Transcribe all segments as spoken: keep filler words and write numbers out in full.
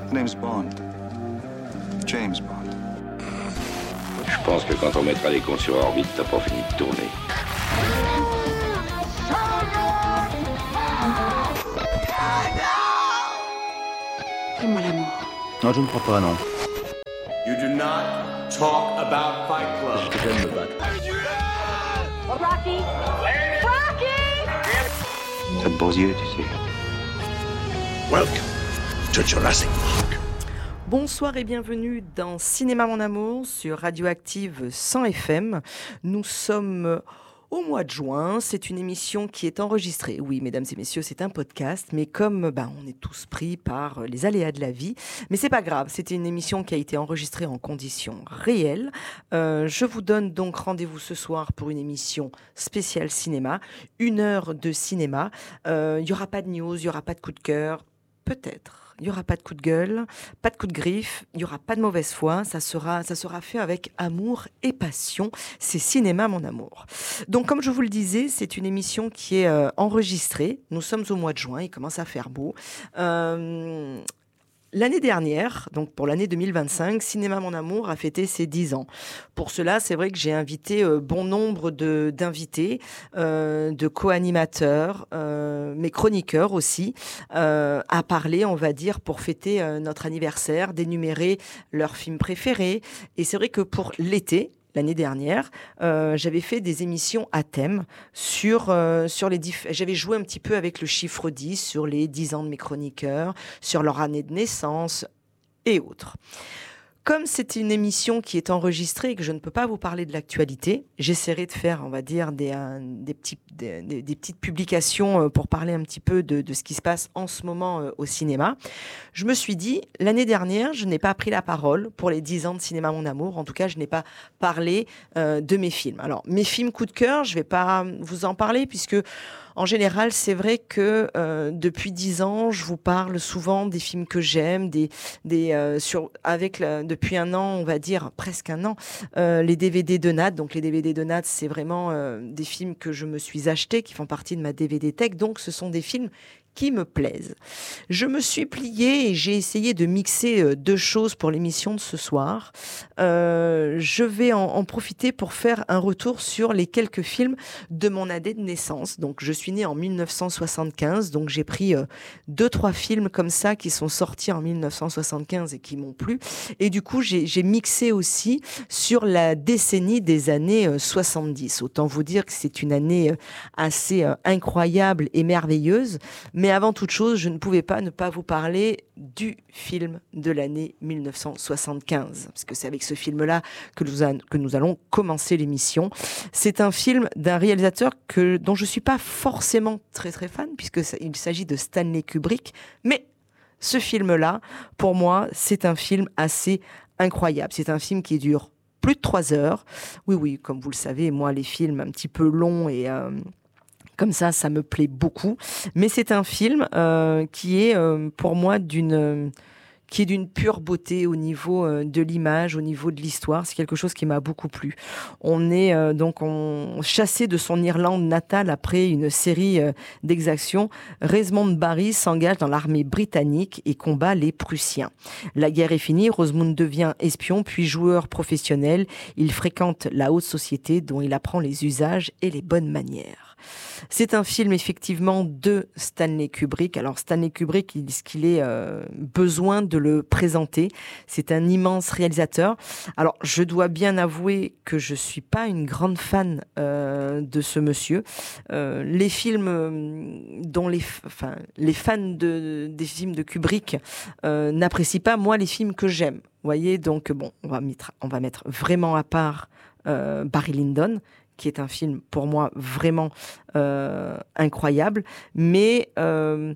The name's Bond. James Bond. Je pense que quand on mettra les cons sur orbite, t'as pas fini de tourner. Fais-moi l'amour. Non, je ne crois pas, non. You do not talk about Fight Club. Je vais me battre. Rocky! Rocky! T'as de beaux yeux, tu sais. Welcome to Jurassic Park. Bonsoir et bienvenue dans Cinéma Mon Amour sur Radioactive cent F M. Nous sommes au mois de juin. C'est une émission qui est enregistrée. Oui, mesdames et messieurs, c'est un podcast. Mais comme ben, on est tous pris par les aléas de la vie, mais c'est pas grave. C'était une émission qui a été enregistrée en conditions réelles. Euh, je vous donne donc rendez-vous ce soir pour une émission spéciale cinéma. Une heure de cinéma. Euh, il n'y aura pas de news, il n'y aura pas de coup de cœur. Peut-être. Il n'y aura pas de coup de gueule, pas de coup de griffe, il n'y aura pas de mauvaise foi. Ça sera, ça sera fait avec amour et passion. C'est Cinéma Mon Amour. Donc, comme je vous le disais, c'est une émission qui est euh, enregistrée. Nous sommes au mois de juin, il commence à faire beau. Euh, L'année dernière, donc pour l'année deux mille vingt-cinq, Cinéma Mon Amour a fêté ses dix ans. Pour cela, c'est vrai que j'ai invité euh, bon nombre de, d'invités, euh, de co-animateurs, euh, mais chroniqueurs aussi, euh, à parler, on va dire, pour fêter euh, notre anniversaire, d'énumérer leurs films préférés. Et c'est vrai que pour l'été, l'année dernière, euh, j'avais fait des émissions à thème sur, euh, sur les diff... J'avais joué un petit peu avec le chiffre dix sur les dix ans de mes chroniqueurs, sur leur année de naissance et autres. Comme c'est une émission qui est enregistrée et que je ne peux pas vous parler de l'actualité, j'essaierai de faire, on va dire, des, euh, des, petits, des, des, des petites publications euh, pour parler un petit peu de, de ce qui se passe en ce moment euh, au cinéma. Je me suis dit, l'année dernière, je n'ai pas pris la parole pour les dix ans de Cinéma Mon Amour. En tout cas, je n'ai pas parlé euh, de mes films. Alors, mes films coup de cœur, je ne vais pas vous en parler puisque... En général, c'est vrai que euh, depuis dix ans, je vous parle souvent des films que j'aime, des, des euh, sur avec la, depuis un an, on va dire presque un an, euh, les D V D de Nat. Donc les D V D de Nat, c'est vraiment euh, des films que je me suis achetés, qui font partie de ma D V D Tech. Donc ce sont des films qui me plaisent. Je me suis pliée et j'ai essayé de mixer euh, deux choses pour l'émission de ce soir. Euh, je vais en, en profiter pour faire un retour sur les quelques films de mon année de naissance. Donc, je suis née en dix-neuf cent soixante-quinze, donc j'ai pris euh, deux, trois films comme ça qui sont sortis en dix-neuf cent soixante-quinze et qui m'ont plu. Et du coup, j'ai, j'ai mixé aussi sur la décennie des années euh, soixante-dix. Autant vous dire que c'est une année euh, assez euh, incroyable et merveilleuse. Mais avant toute chose, je ne pouvais pas ne pas vous parler du film de l'année dix-neuf cent soixante-quinze, parce que c'est avec ce film-là que nous, a, que nous allons commencer l'émission. C'est un film d'un réalisateur que, dont je ne suis pas forcément très très fan, puisqu'il s'agit de Stanley Kubrick, mais ce film-là, pour moi, c'est un film assez incroyable. C'est un film qui dure plus de trois heures. Oui, oui, comme vous le savez, moi, les films un petit peu longs et... Euh, Comme ça, ça me plaît beaucoup. Mais c'est un film euh, qui est euh, pour moi d'une, euh, qui est d'une pure beauté au niveau euh, de l'image, au niveau de l'histoire. C'est quelque chose qui m'a beaucoup plu. On est euh, donc on, chassé de son Irlande natale après une série euh, d'exactions. Rosamund Barry s'engage dans l'armée britannique et combat les Prussiens. La guerre est finie, Rosamund devient espion puis joueur professionnel. Il fréquente la haute société dont il apprend les usages et les bonnes manières. C'est un film effectivement de Stanley Kubrick. Alors Stanley Kubrick, il dit qu'il est euh, besoin de le présenter. C'est un immense réalisateur. Alors je dois bien avouer que je suis pas une grande fan euh, de ce monsieur. Euh, les films euh, dont les, enfin les fans de, des films de Kubrick euh, n'apprécient pas, moi, les films que j'aime. Vous voyez, donc bon, on va mettre, on va mettre vraiment à part euh, Barry Lyndon, qui est un film pour moi vraiment euh, incroyable, mais euh,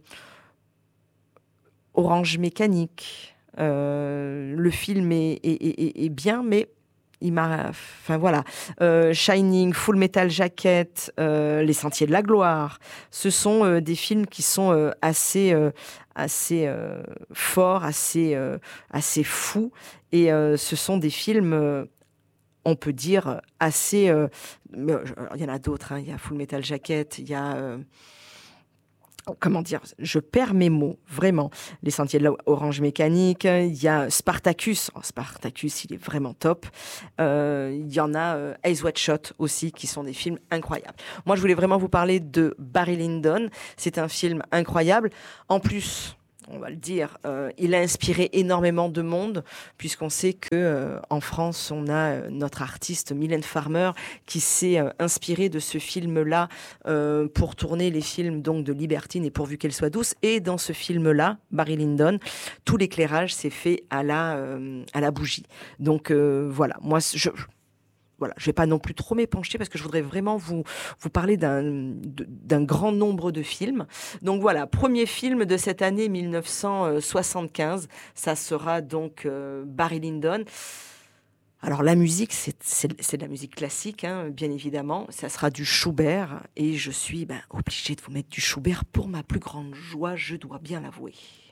Orange Mécanique, euh, le film est, est, est, est bien, mais il m'a, enfin voilà, euh, Shining, Full Metal Jacket, euh, Les Sentiers de la Gloire, ce sont euh, des films qui sont euh, assez, euh, assez euh, forts, assez, euh, assez fous, et euh, ce sont des films euh, on peut dire assez... Euh, il y en a d'autres, hein. Il y a Full Metal Jacket, il y a... Euh, comment dire, je perds mes mots, vraiment. Les Sentiers de l'Orange Mécanique, il y a Spartacus, oh, Spartacus, il est vraiment top. Euh, il y en a euh, Eyes Wide Shut aussi, qui sont des films incroyables. Moi, je voulais vraiment vous parler de Barry Lyndon. C'est un film incroyable. En plus, on va le dire, euh, il a inspiré énormément de monde, puisqu'on sait que euh, en France, on a euh, notre artiste Mylène Farmer qui s'est euh, inspirée de ce film-là euh, pour tourner les films donc de Libertine et Pourvu qu'elle soit douce. Et dans ce film-là, Barry Lyndon, tout l'éclairage s'est fait à la euh, à la bougie. Donc euh, voilà, moi je Voilà, je ne vais pas non plus trop m'épancher parce que je voudrais vraiment vous, vous parler d'un, d'un grand nombre de films. Donc voilà, premier film de cette année dix-neuf cent soixante-quinze, ça sera donc euh, Barry Lyndon. Alors la musique, c'est, c'est, c'est de la musique classique, hein, bien évidemment. Ça sera du Schubert et je suis ben, obligée de vous mettre du Schubert pour ma plus grande joie, je dois bien l'avouer.